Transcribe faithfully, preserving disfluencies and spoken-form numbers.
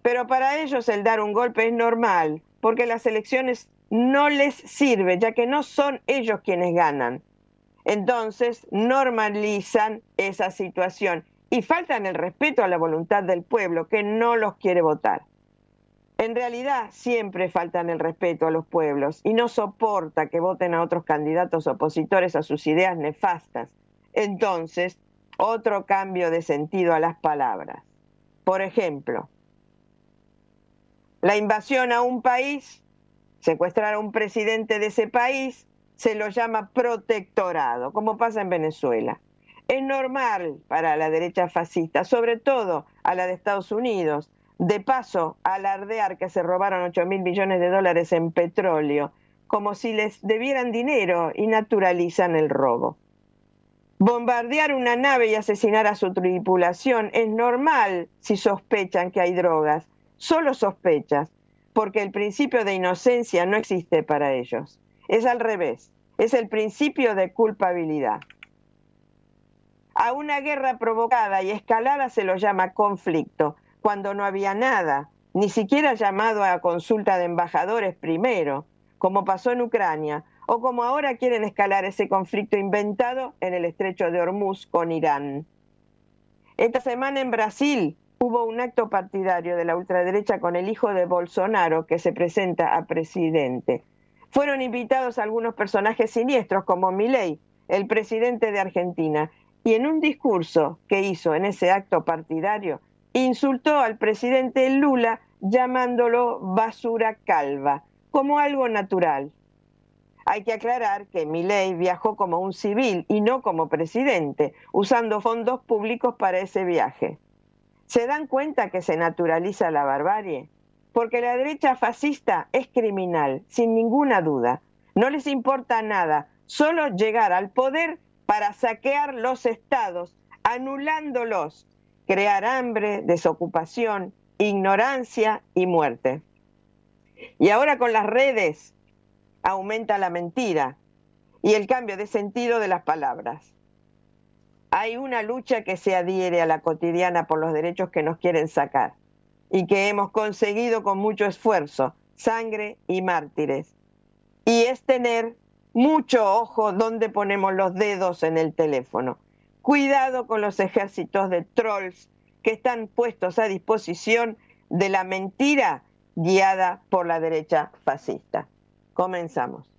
Pero para ellos el dar un golpe es normal, porque las elecciones no les sirve, ya que no son ellos quienes ganan. Entonces normalizan esa situación y faltan el respeto a la voluntad del pueblo que no los quiere votar. En realidad siempre faltan el respeto a los pueblos y no soporta que voten a otros candidatos opositores a sus ideas nefastas. Entonces, otro cambio de sentido a las palabras. Por ejemplo, la invasión a un país, secuestrar a un presidente de ese país, se lo llama protectorado, como pasa en Venezuela. Es normal para la derecha fascista, sobre todo a la de Estados Unidos, de paso alardear que se robaron ocho mil millones de dólares en petróleo, como si les debieran dinero, y naturalizan el robo. Bombardear una nave y asesinar a su tripulación es normal si sospechan que hay drogas, solo sospechas, porque el principio de inocencia no existe para ellos. Es al revés, es el principio de culpabilidad. A una guerra provocada y escalada se lo llama conflicto, cuando no había nada, ni siquiera llamado a consulta de embajadores primero, como pasó en Ucrania, o como ahora quieren escalar ese conflicto inventado en el estrecho de Hormuz con Irán. Esta semana en Brasil hubo un acto partidario de la ultraderecha con el hijo de Bolsonaro que se presenta a presidente. Fueron invitados algunos personajes siniestros como Milei, el presidente de Argentina, y en un discurso que hizo en ese acto partidario, insultó al presidente Lula llamándolo basura calva, como algo natural. Hay que aclarar que Milei viajó como un civil y no como presidente, usando fondos públicos para ese viaje. ¿Se dan cuenta que se naturaliza la barbarie? Porque la derecha fascista es criminal, sin ninguna duda. No les importa nada, solo llegar al poder para saquear los estados, anulándolos, crear hambre, desocupación, ignorancia y muerte. Y ahora con las redes aumenta la mentira y el cambio de sentido de las palabras. Hay una lucha que se adhiere a la cotidiana por los derechos que nos quieren sacar y que hemos conseguido con mucho esfuerzo, sangre y mártires. Y es tener mucho ojo donde ponemos los dedos en el teléfono. Cuidado con los ejércitos de trolls que están puestos a disposición de la mentira guiada por la derecha fascista. Comenzamos.